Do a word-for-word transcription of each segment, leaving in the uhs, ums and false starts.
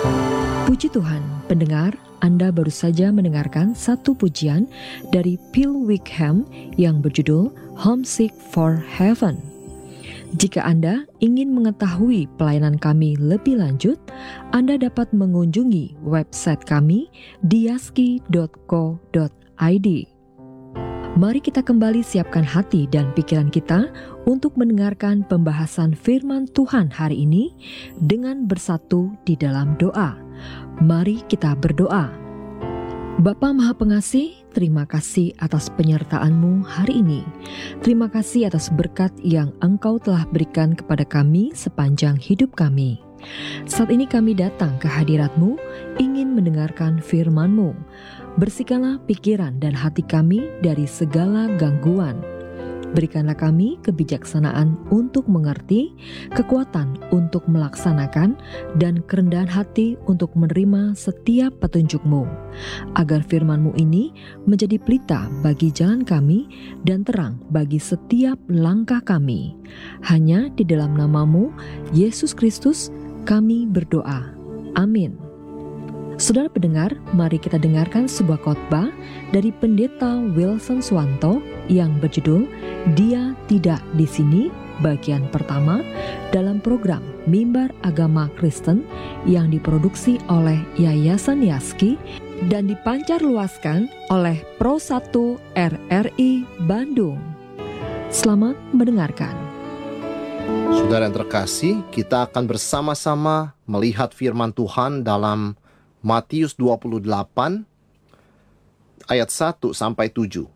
Puji Tuhan, pendengar, Anda baru saja mendengarkan satu pujian dari Bill Wickham yang berjudul Homesick for Heaven. Jika Anda ingin mengetahui pelayanan kami lebih lanjut, Anda dapat mengunjungi website kami di yaski dot co dot i d. Mari kita kembali siapkan hati dan pikiran kita untuk mendengarkan pembahasan firman Tuhan hari ini dengan bersatu di dalam doa. Mari kita berdoa. Bapa Maha Pengasih, terima kasih atas penyertaan-Mu hari ini. Terima kasih atas berkat yang Engkau telah berikan kepada kami sepanjang hidup kami. Saat ini kami datang ke hadirat-Mu, ingin mendengarkan firman-Mu. Bersihkanlah pikiran dan hati kami dari segala gangguan. Berikanlah kami kebijaksanaan untuk mengerti, kekuatan untuk melaksanakan, dan kerendahan hati untuk menerima setiap petunjuk-Mu, agar firman-Mu ini menjadi pelita bagi jalan kami dan terang bagi setiap langkah kami. Hanya di dalam nama-Mu, Yesus Kristus, kami berdoa. Amin. Saudara pendengar, mari kita dengarkan sebuah khotbah dari Pendeta Wilson Swanto yang berjudul Dia Tidak di Sini, bagian pertama dalam program Mimbar Agama Kristen yang diproduksi oleh Yayasan Yaski dan dipancarluaskan oleh Pro satu R R I Bandung. Selamat mendengarkan. Saudara yang terkasih, kita akan bersama-sama melihat firman Tuhan dalam Matius dua puluh delapan ayat satu sampai tujuh.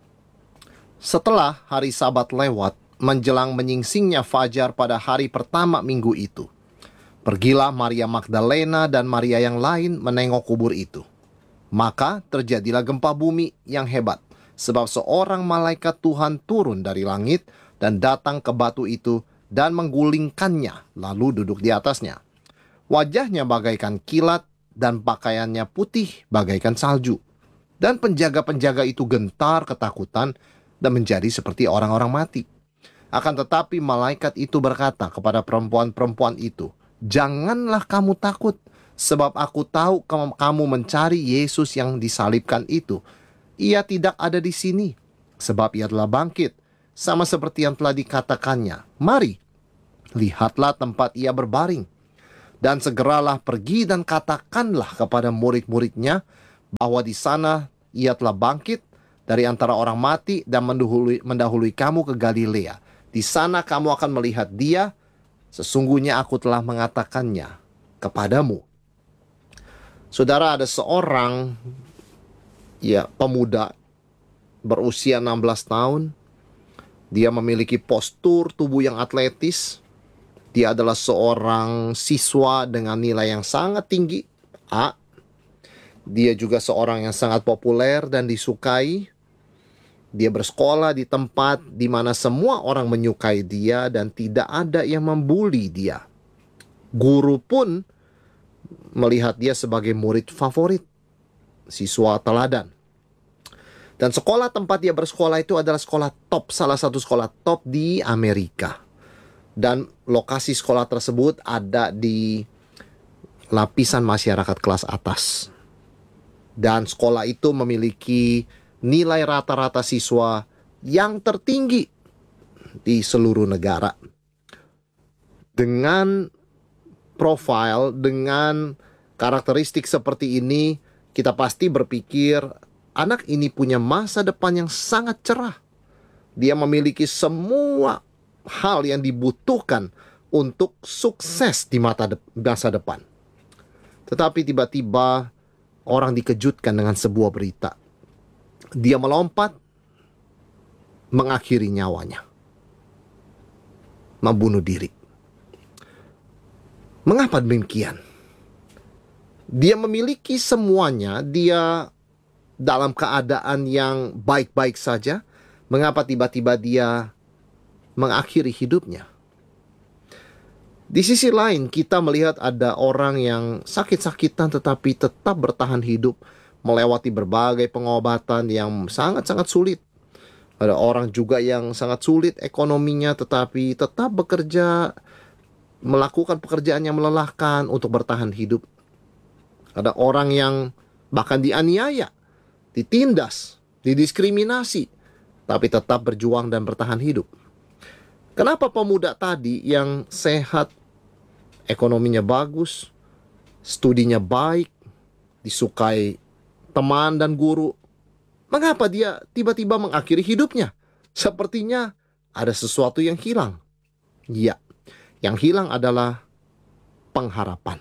Setelah hari Sabat lewat, menjelang menyingsingnya fajar pada hari pertama minggu itu, pergilah Maria Magdalena dan Maria yang lain menengok kubur itu. Maka terjadilah gempa bumi yang hebat, sebab seorang malaikat Tuhan turun dari langit dan datang ke batu itu dan menggulingkannya, lalu duduk di atasnya. Wajahnya bagaikan kilat dan pakaiannya putih bagaikan salju. Dan penjaga-penjaga itu gentar ketakutan dan menjadi seperti orang-orang mati. Akan tetapi malaikat itu berkata kepada perempuan-perempuan itu, "Janganlah kamu takut, sebab aku tahu kamu mencari Yesus yang disalibkan itu. Ia tidak ada di sini, sebab ia telah bangkit, sama seperti yang telah dikatakannya. Mari, lihatlah tempat ia berbaring. Dan segeralah pergi dan katakanlah kepada murid-muridnya bahwa di sana ia telah bangkit dari antara orang mati dan mendahului, mendahului kamu ke Galilea. Di sana kamu akan melihat dia. Sesungguhnya aku telah mengatakannya kepadamu." Saudara, ada seorang ya pemuda berusia enam belas tahun. Dia memiliki postur tubuh yang atletis. Dia adalah seorang siswa dengan nilai yang sangat tinggi, A. Dia juga seorang yang sangat populer dan disukai. Dia bersekolah di tempat di mana semua orang menyukai dia dan tidak ada yang membuli dia. Guru pun melihat dia sebagai murid favorit, siswa teladan. Dan sekolah tempat dia bersekolah itu adalah sekolah top, salah satu sekolah top di Amerika. Dan lokasi sekolah tersebut ada di lapisan masyarakat kelas atas. Dan sekolah itu memiliki nilai rata-rata siswa yang tertinggi di seluruh negara. Dengan profil, dengan karakteristik seperti ini, kita pasti berpikir anak ini punya masa depan yang sangat cerah. Dia memiliki semua hal yang dibutuhkan untuk sukses di mata de- masa depan. Tetapi tiba-tiba orang dikejutkan dengan sebuah berita. Dia melompat, mengakhiri nyawanya, membunuh diri. Mengapa demikian? Dia memiliki semuanya, dia dalam keadaan yang baik-baik saja. Mengapa tiba-tiba dia mengakhiri hidupnya? Di sisi lain, kita melihat ada orang yang sakit-sakitan tetapi tetap bertahan hidup, melewati berbagai pengobatan yang sangat-sangat sulit. Ada orang juga yang sangat sulit ekonominya tetapi tetap bekerja, melakukan pekerjaan yang melelahkan untuk bertahan hidup. Ada orang yang bahkan dianiaya, ditindas, didiskriminasi, tapi tetap berjuang dan bertahan hidup. Kenapa pemuda tadi yang sehat, ekonominya bagus, studinya baik, disukai teman dan guru, mengapa dia tiba-tiba mengakhiri hidupnya? Sepertinya ada sesuatu yang hilang. Ya, yang hilang adalah pengharapan.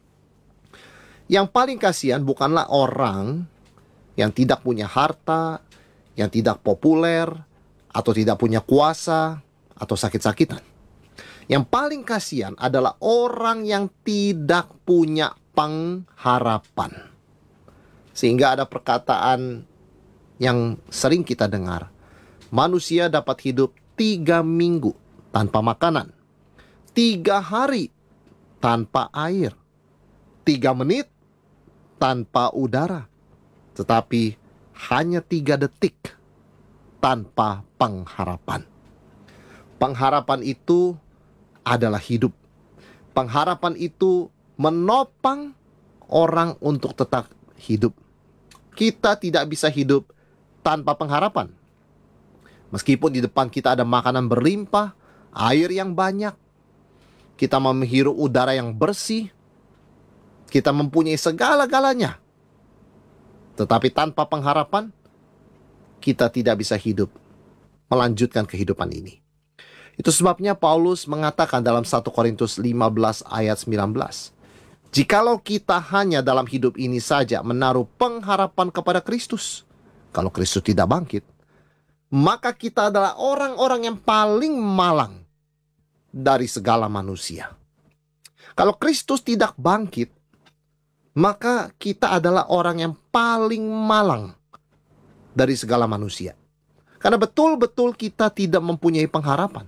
Yang paling kasihan bukanlah orang yang tidak punya harta, yang tidak populer, atau tidak punya kuasa, atau sakit-sakitan. Yang paling kasihan adalah orang yang tidak punya pengharapan. Sehingga ada perkataan yang sering kita dengar, manusia dapat hidup tiga minggu tanpa makanan, tiga hari tanpa air, tiga menit tanpa udara, tetapi hanya tiga detik tanpa pengharapan. Pengharapan itu adalah hidup. Pengharapan itu menopang orang untuk tetap hidup. Kita tidak bisa hidup tanpa pengharapan. Meskipun di depan kita ada makanan berlimpah, air yang banyak, kita menghirup udara yang bersih, kita mempunyai segala-galanya. Tetapi tanpa pengharapan, kita tidak bisa hidup, melanjutkan kehidupan ini. Itu sebabnya Paulus mengatakan dalam satu Korintus lima belas ayat sembilan belas, jikalau kita hanya dalam hidup ini saja menaruh pengharapan kepada Kristus, kalau Kristus tidak bangkit, maka kita adalah orang-orang yang paling malang dari segala manusia. Kalau Kristus tidak bangkit, maka kita adalah orang yang paling malang dari segala manusia. Karena betul-betul kita tidak mempunyai pengharapan.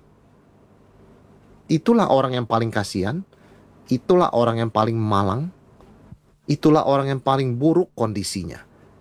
Itulah orang yang paling kasihan, itulah orang yang paling malang, itulah orang yang paling buruk kondisinya.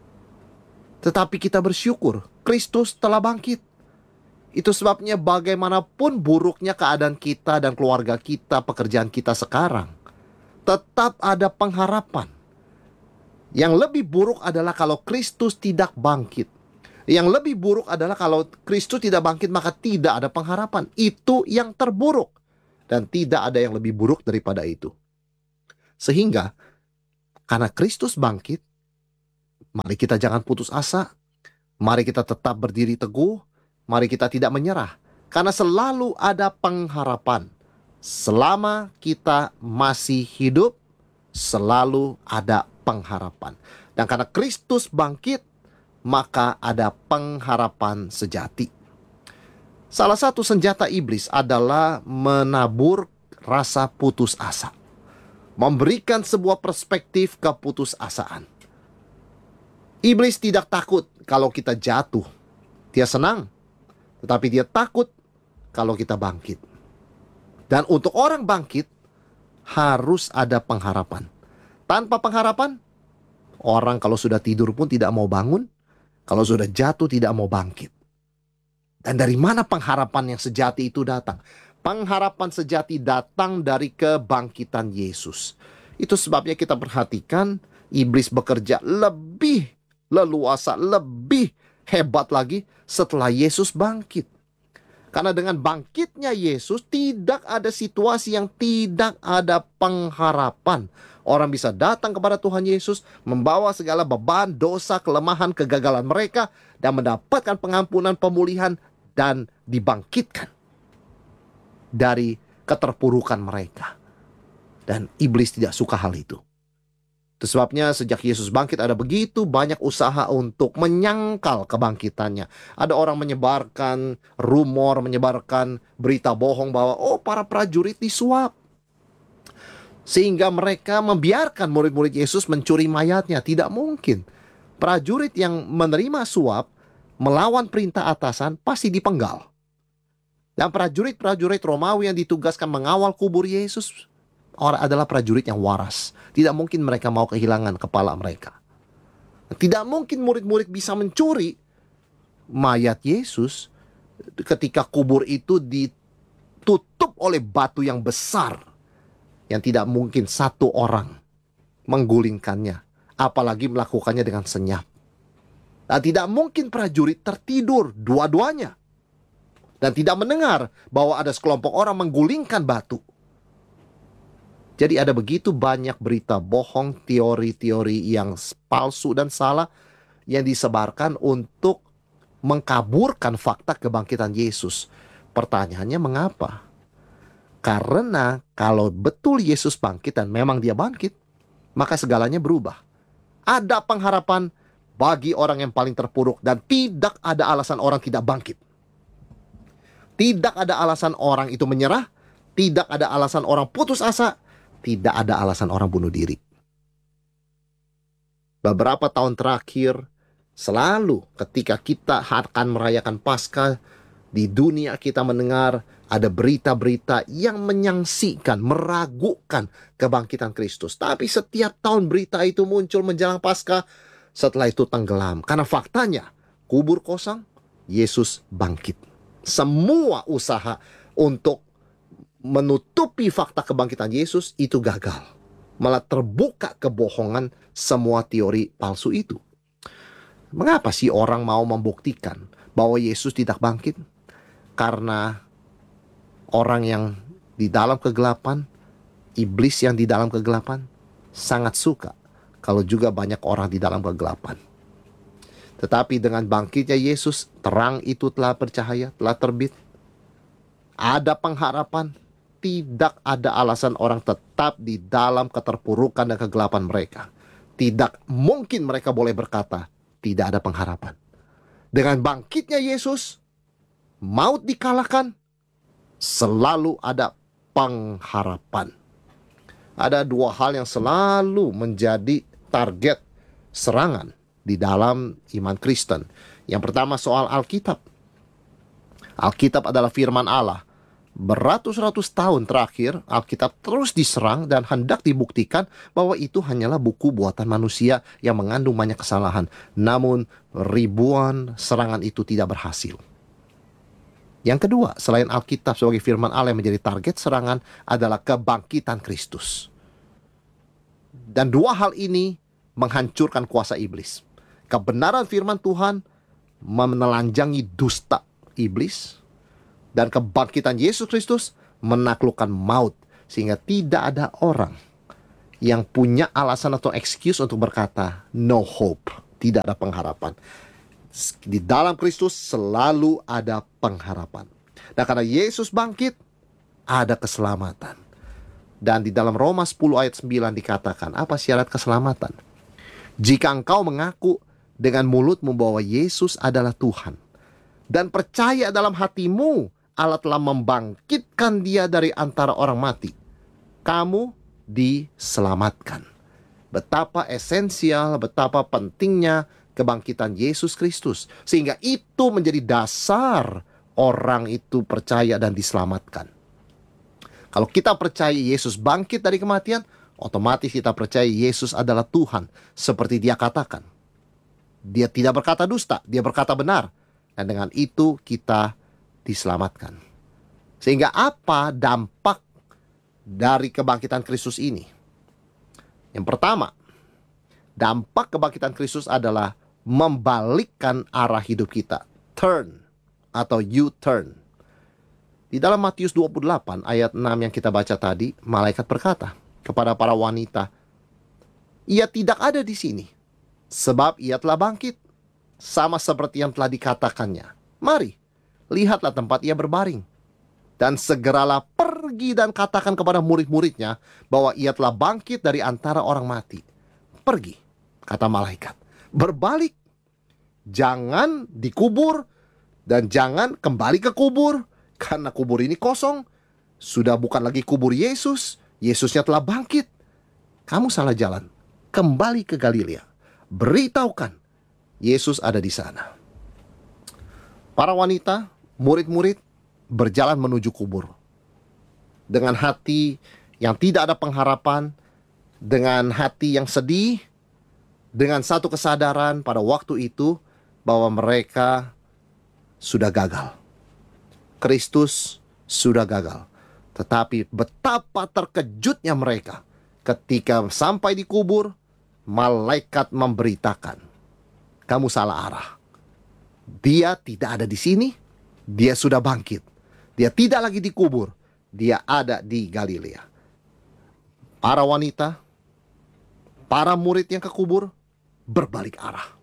Tetapi kita bersyukur, Kristus telah bangkit. Itu sebabnya bagaimanapun buruknya keadaan kita dan keluarga kita, pekerjaan kita sekarang, tetap ada pengharapan. Yang lebih buruk adalah kalau Kristus tidak bangkit. Yang lebih buruk adalah kalau Kristus tidak bangkit, maka tidak ada pengharapan. Itu yang terburuk. Dan tidak ada yang lebih buruk daripada itu. Sehingga, karena Kristus bangkit, mari kita jangan putus asa. Mari kita tetap berdiri teguh. Mari kita tidak menyerah. Karena selalu ada pengharapan. Selama kita masih hidup, selalu ada pengharapan. Dan karena Kristus bangkit, maka ada pengharapan sejati. Salah satu senjata iblis adalah menabur rasa putus asa. Memberikan sebuah perspektif keputusasaan. Iblis tidak takut kalau kita jatuh. Dia senang. Tetapi dia takut kalau kita bangkit. Dan untuk orang bangkit, harus ada pengharapan. Tanpa pengharapan, orang kalau sudah tidur pun tidak mau bangun. Kalau sudah jatuh tidak mau bangkit. Dan dari mana pengharapan yang sejati itu datang? Pengharapan sejati datang dari kebangkitan Yesus. Itu sebabnya kita perhatikan iblis bekerja lebih leluasa, lebih hebat lagi setelah Yesus bangkit. Karena dengan bangkitnya Yesus tidak ada situasi yang tidak ada pengharapan. Orang bisa datang kepada Tuhan Yesus, membawa segala beban, dosa, kelemahan, kegagalan mereka, dan mendapatkan pengampunan, pemulihan, dan dibangkitkan dari keterpurukan mereka. Dan iblis tidak suka hal itu. Itu sebabnya sejak Yesus bangkit ada begitu banyak usaha untuk menyangkal kebangkitannya. Ada orang menyebarkan rumor, menyebarkan berita bohong bahwa oh para prajurit disuap. Sehingga mereka membiarkan murid-murid Yesus mencuri mayatnya. Tidak mungkin. Prajurit yang menerima suap melawan perintah atasan pasti dipenggal. Dan prajurit-prajurit Romawi yang ditugaskan mengawal kubur Yesus orang adalah prajurit yang waras. Tidak mungkin mereka mau kehilangan kepala mereka. Tidak mungkin murid-murid bisa mencuri mayat Yesus ketika kubur itu ditutup oleh batu yang besar yang tidak mungkin satu orang menggulingkannya, apalagi melakukannya dengan senyap. Dan tidak mungkin prajurit tertidur dua-duanya dan tidak mendengar bahwa ada sekelompok orang menggulingkan batu. Jadi ada begitu banyak berita bohong, teori-teori yang palsu dan salah yang disebarkan untuk mengkaburkan fakta kebangkitan Yesus. Pertanyaannya mengapa? Karena kalau betul Yesus bangkit dan memang dia bangkit, maka segalanya berubah. Ada pengharapan bagi orang yang paling terpuruk dan tidak ada alasan orang tidak bangkit. Tidak ada alasan orang itu menyerah, tidak ada alasan orang putus asa, tidak ada alasan orang bunuh diri. Beberapa tahun terakhir, selalu ketika kita akan merayakan Paskah, di dunia kita mendengar ada berita-berita yang menyaksikan, meragukan kebangkitan Kristus. Tapi setiap tahun berita itu muncul menjelang Paskah, setelah itu tenggelam. Karena faktanya, kubur kosong, Yesus bangkit. Semua usaha untuk menutupi fakta kebangkitan Yesus itu gagal. Malah terbuka kebohongan semua teori palsu itu. Mengapa sih orang mau membuktikan bahwa Yesus tidak bangkit? Karena orang yang di dalam kegelapan, iblis yang di dalam kegelapan, sangat suka kalau juga banyak orang di dalam kegelapan. Tetapi dengan bangkitnya Yesus, terang itu telah bercahaya, telah terbit. Ada pengharapan, tidak ada alasan orang tetap di dalam keterpurukan dan kegelapan mereka. Tidak mungkin mereka boleh berkata, tidak ada pengharapan. Dengan bangkitnya Yesus, maut dikalahkan, selalu ada pengharapan. Ada dua hal yang selalu menjadi target serangan di dalam iman Kristen. Yang pertama soal Alkitab. Alkitab adalah firman Allah. Beratus-ratus tahun terakhir, Alkitab terus diserang dan hendak dibuktikan bahwa itu hanyalah buku buatan manusia yang mengandung banyak kesalahan. Namun ribuan serangan itu tidak berhasil. Yang kedua, selain Alkitab sebagai firman Allah yang menjadi target serangan adalah kebangkitan Kristus. Dan dua hal ini menghancurkan kuasa iblis. Kebenaran firman Tuhan menelanjangi dusta iblis, dan kebangkitan Yesus Kristus menaklukkan maut, sehingga tidak ada orang yang punya alasan atau excuse untuk berkata no hope, tidak ada pengharapan. Di dalam Kristus selalu ada pengharapan. Dan karena Yesus bangkit, ada keselamatan. Dan di dalam Roma sepuluh ayat sembilan dikatakan, apa syarat keselamatan? Jika engkau mengaku dengan mulutmu bahwa Yesus adalah Tuhan, dan percaya dalam hatimu Allah telah membangkitkan dia dari antara orang mati, kamu diselamatkan. Betapa esensial, betapa pentingnya kebangkitan Yesus Kristus, sehingga itu menjadi dasar orang itu percaya dan diselamatkan. Kalau kita percaya Yesus bangkit dari kematian, otomatis kita percaya Yesus adalah Tuhan, seperti dia katakan. Dia tidak berkata dusta, dia berkata benar. Dan dengan itu kita diselamatkan. Sehingga apa dampak dari kebangkitan Kristus ini? Yang pertama, dampak kebangkitan Kristus adalah membalikkan arah hidup kita. Turn atau U-turn. Di dalam Matius dua puluh delapan ayat enam yang kita baca tadi, malaikat berkata kepada para wanita, ia tidak ada di sini, sebab ia telah bangkit, sama seperti yang telah dikatakannya. Mari, lihatlah tempat ia berbaring. Dan segeralah pergi dan katakan kepada murid-muridnya bahwa ia telah bangkit dari antara orang mati. Pergi, kata malaikat. Berbalik. Jangan dikubur dan jangan kembali ke kubur. Karena kubur ini kosong. Sudah bukan lagi kubur Yesus. Yesusnya telah bangkit. Kamu salah jalan. Kembali ke Galilea. Beritahukan Yesus ada di sana. Para wanita, murid-murid berjalan menuju kubur. Dengan hati yang tidak ada pengharapan, dengan hati yang sedih, dengan satu kesadaran pada waktu itu bahwa mereka sudah gagal. Kristus sudah gagal. Tetapi betapa terkejutnya mereka Ketika sampai di kubur, malaikat memberitakan, kamu salah arah. Dia tidak ada di sini, dia sudah bangkit. Dia tidak lagi dikubur, dia ada di Galilea. Para wanita, para murid yang kekubur, berbalik arah.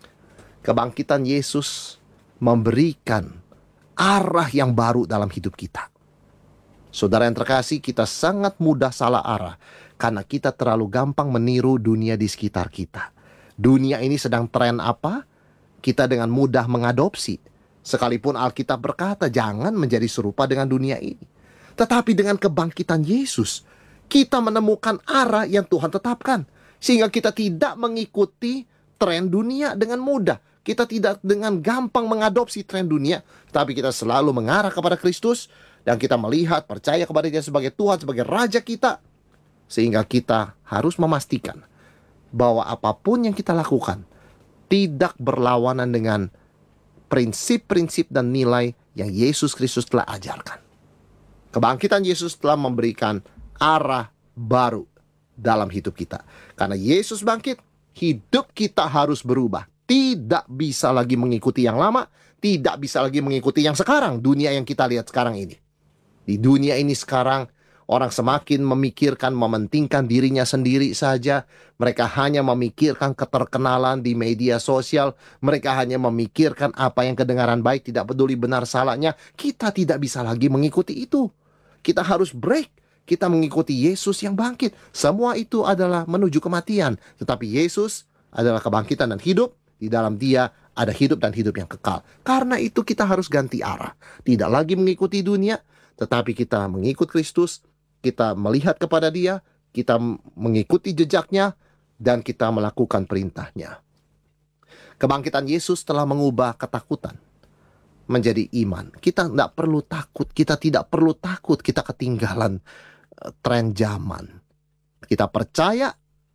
Kebangkitan Yesus memberikan arah yang baru dalam hidup kita. Saudara yang terkasih, kita sangat mudah salah arah karena kita terlalu gampang meniru dunia di sekitar kita. Dunia ini sedang tren apa? Kita dengan mudah mengadopsi. Sekalipun Alkitab berkata jangan menjadi serupa dengan dunia ini. Tetapi dengan kebangkitan Yesus, kita menemukan arah yang Tuhan tetapkan. Sehingga kita tidak mengikuti tren dunia dengan mudah. Kita tidak dengan gampang mengadopsi tren dunia, tapi kita selalu mengarah kepada Kristus. Dan kita melihat, percaya kepada Dia sebagai Tuhan, sebagai Raja kita. Sehingga kita harus memastikan bahwa apapun yang kita lakukan tidak berlawanan dengan prinsip-prinsip dan nilai yang Yesus Kristus telah ajarkan. Kebangkitan Yesus telah memberikan arah baru dalam hidup kita. Karena Yesus bangkit, hidup kita harus berubah. Tidak bisa lagi mengikuti yang lama, tidak bisa lagi mengikuti yang sekarang, dunia yang kita lihat sekarang ini. Di dunia ini sekarang, orang semakin memikirkan, mementingkan dirinya sendiri saja. Mereka hanya memikirkan keterkenalan di media sosial. Mereka hanya memikirkan apa yang kedengaran baik, tidak peduli benar salahnya. Kita tidak bisa lagi mengikuti itu. Kita harus break. Kita mengikuti Yesus yang bangkit. Semua itu adalah menuju kematian. Tetapi Yesus adalah kebangkitan dan hidup. Di dalam Dia ada hidup dan hidup yang kekal. Karena itu kita harus ganti arah. Tidak lagi mengikuti dunia, tetapi kita mengikut Kristus. Kita melihat kepada Dia, kita mengikuti jejaknya, dan kita melakukan perintahnya. Kebangkitan Yesus telah mengubah ketakutan menjadi iman. Kita tidak perlu takut, kita tidak perlu takut kita ketinggalan uh, tren zaman. Kita percaya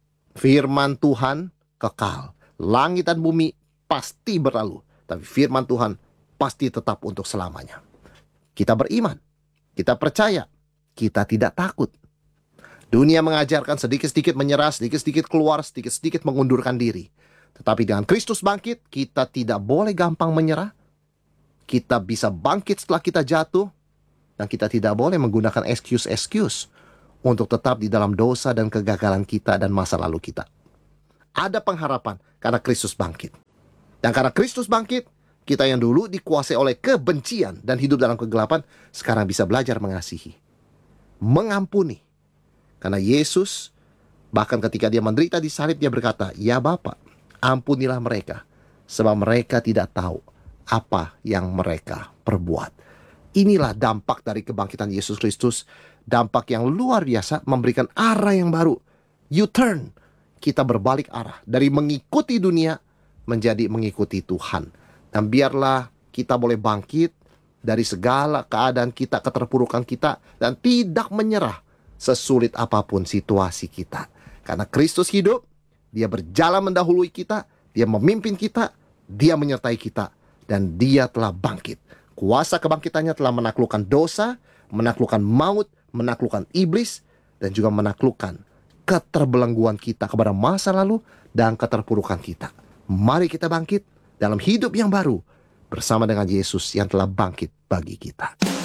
firman Tuhan kekal. Langit dan bumi pasti berlalu, tapi firman Tuhan pasti tetap untuk selamanya. Kita beriman, kita percaya, kita tidak takut. Dunia mengajarkan sedikit-sedikit menyerah, sedikit-sedikit keluar, sedikit-sedikit mengundurkan diri. Tetapi dengan Kristus bangkit, kita tidak boleh gampang menyerah. Kita bisa bangkit setelah kita jatuh, dan kita tidak boleh menggunakan excuse-excuse untuk tetap di dalam dosa dan kegagalan kita dan masa lalu kita. Ada pengharapan karena Kristus bangkit. Dan karena Kristus bangkit, kita yang dulu dikuasai oleh kebencian dan hidup dalam kegelapan, sekarang bisa belajar mengasihi, mengampuni. Karena Yesus, bahkan ketika Dia menderita di salib, Dia berkata, "Ya Bapa, ampunilah mereka, sebab mereka tidak tahu apa yang mereka perbuat." Inilah dampak dari kebangkitan Yesus Kristus. Dampak yang luar biasa, memberikan arah yang baru. U-turn. Kita berbalik arah dari mengikuti dunia menjadi mengikuti Tuhan. Dan biarlah kita boleh bangkit dari segala keadaan kita, keterpurukan kita, dan tidak menyerah sesulit apapun situasi kita. Karena Kristus hidup, Dia berjalan mendahului kita, Dia memimpin kita, Dia menyertai kita, dan Dia telah bangkit. Kuasa kebangkitannya telah menaklukkan dosa, menaklukkan maut, menaklukkan iblis, dan juga menaklukkan keterbelengguan kita kepada masa lalu dan keterpurukan kita. Mari kita bangkit dalam hidup yang baru bersama dengan Yesus yang telah bangkit bagi kita.